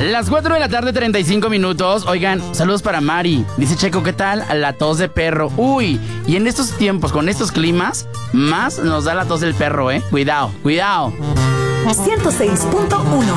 Las 4 de la tarde, 35 minutos. Oigan, saludos para Mari. Dice Checo, ¿qué tal? La tos de perro. Uy, y en estos tiempos, con estos climas, más nos da la tos del perro, ¿eh? Cuidado, cuidado. 106.1